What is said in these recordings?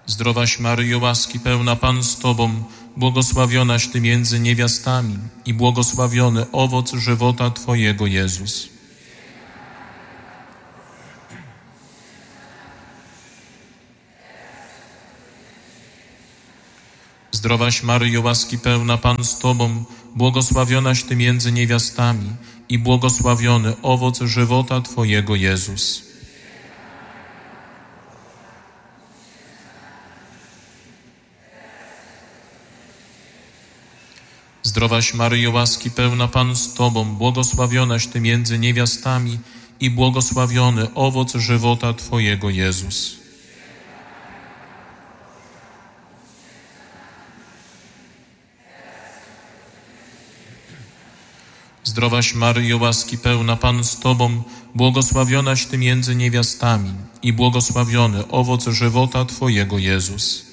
Zdrowaś Maryjo, łaski pełna, Pan z Tobą, błogosławionaś Ty między niewiastami i błogosławiony owoc żywota Twojego, Jezus. Zdrowaś Maryjo, łaski pełna, Pan z Tobą, błogosławionaś Ty między niewiastami i błogosławiony owoc żywota Twojego, Jezus. Zdrowaś Maryjo, łaski pełna, Pan z Tobą, błogosławionaś Ty między niewiastami i błogosławiony owoc żywota Twojego, Jezus. Zdrowaś Maryjo, łaski pełna, Pan z Tobą, błogosławionaś Ty między niewiastami i błogosławiony owoc żywota Twojego, Jezus.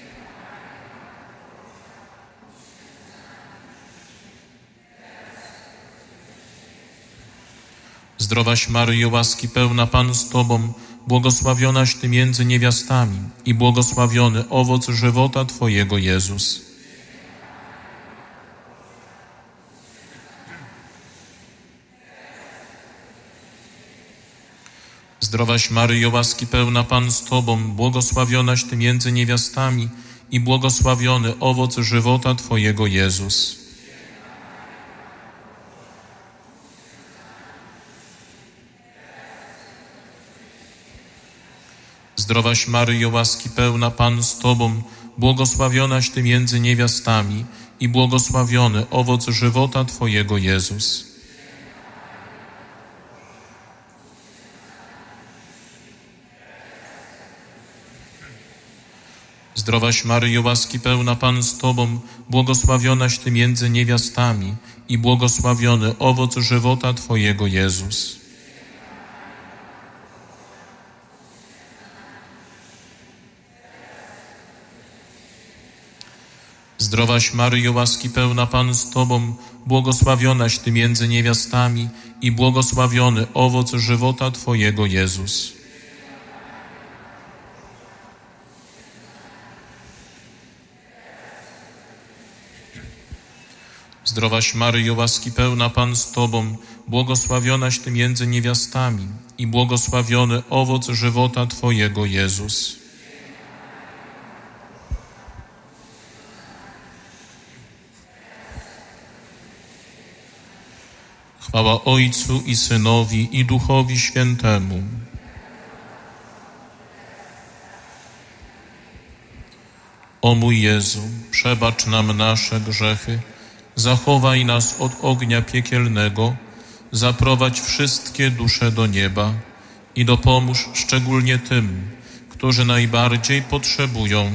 Zdrowaś Maryjo, łaski pełna, Pan z Tobą, błogosławionaś Ty między niewiastami i błogosławiony owoc żywota Twojego, Jezus. Zdrowaś Maryjo, łaski pełna, Pan z Tobą, błogosławionaś Ty między niewiastami i błogosławiony owoc żywota Twojego, Jezus. Zdrowaś Maryjo, łaski pełna, Pan z Tobą, błogosławionaś Ty między niewiastami i błogosławiony owoc żywota Twojego, Jezus. Zdrowaś Maryjo, łaski pełna, Pan z Tobą, błogosławionaś Ty między niewiastami i błogosławiony owoc żywota Twojego, Jezus. Zdrowaś Maryjo, łaski pełna, Pan z Tobą, błogosławionaś Ty między niewiastami i błogosławiony owoc żywota Twojego, Jezus. Zdrowaś Maryjo, łaski pełna, Pan z Tobą, błogosławionaś Ty między niewiastami i błogosławiony owoc żywota Twojego, Jezus. Chwała Ojcu i Synowi i Duchowi Świętemu. O mój Jezu, przebacz nam nasze grzechy, zachowaj nas od ognia piekielnego, zaprowadź wszystkie dusze do nieba i dopomóż szczególnie tym, którzy najbardziej potrzebują.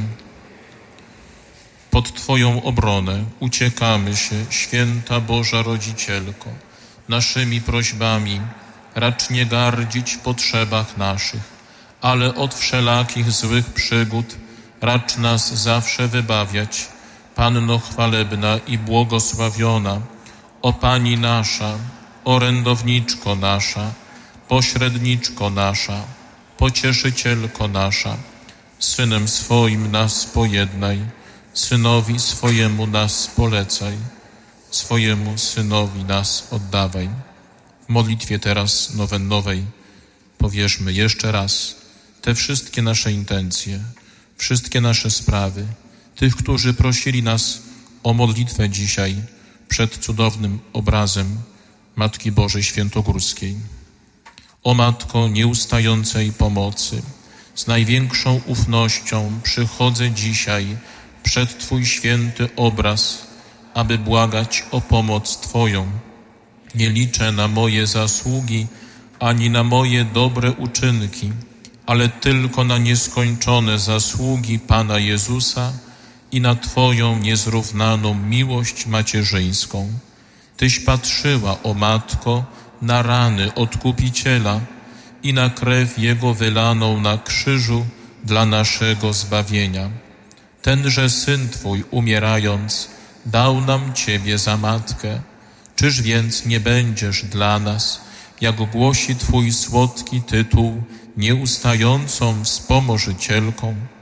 Pod Twoją obronę uciekamy się, Święta Boża Rodzicielko. Naszymi prośbami racz nie gardzić potrzebach naszych, ale od wszelakich złych przygód racz nas zawsze wybawiać. Panno chwalebna i błogosławiona, o Pani nasza, orędowniczko nasza, pośredniczko nasza, pocieszycielko nasza, Synem swoim nas pojednaj, Synowi swojemu nas polecaj, swojemu Synowi nas oddawaj. W modlitwie teraz nowennowej powierzmy jeszcze raz te wszystkie nasze intencje, wszystkie nasze sprawy, tych, którzy prosili nas o modlitwę dzisiaj przed cudownym obrazem Matki Bożej Świętogórskiej. O Matko nieustającej pomocy, z największą ufnością przychodzę dzisiaj przed Twój święty obraz, aby błagać o pomoc Twoją. Nie liczę na moje zasługi, ani na moje dobre uczynki, ale tylko na nieskończone zasługi Pana Jezusa i na Twoją niezrównaną miłość macierzyńską. Tyś patrzyła, o Matko, na rany Odkupiciela i na krew Jego wylaną na krzyżu dla naszego zbawienia. Tenże Syn Twój, umierając, dał nam Ciebie za Matkę. Czyż więc nie będziesz dla nas, jak głosi Twój słodki tytuł, nieustającą wspomożycielką?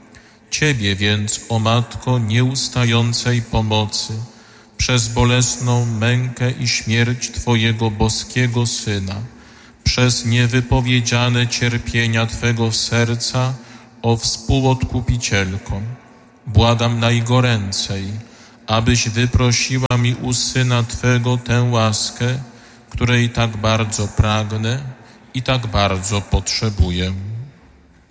Ciebie więc, o Matko nieustającej pomocy, przez bolesną mękę i śmierć Twojego boskiego Syna, przez niewypowiedziane cierpienia Twego serca, o współodkupicielko, błagam najgoręcej, abyś wyprosiła mi u Syna Twego tę łaskę, której tak bardzo pragnę i tak bardzo potrzebuję.